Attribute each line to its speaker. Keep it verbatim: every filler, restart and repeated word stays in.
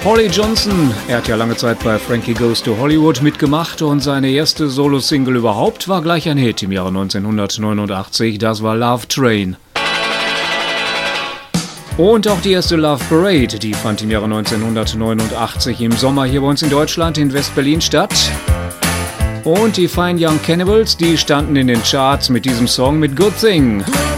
Speaker 1: Holly Johnson, er hat ja lange Zeit bei Frankie Goes to Hollywood mitgemacht und seine erste Solo-Single überhaupt war gleich ein Hit im Jahre neunzehnhundertneunundachtzig, das war Love Train. Und auch die erste Love Parade, die fand im Jahre neunzehnhundertneunundachtzig im Sommer hier bei uns in Deutschland in West-Berlin statt. Und die Fine Young Cannibals, die standen in den Charts mit diesem Song mit Good Thing.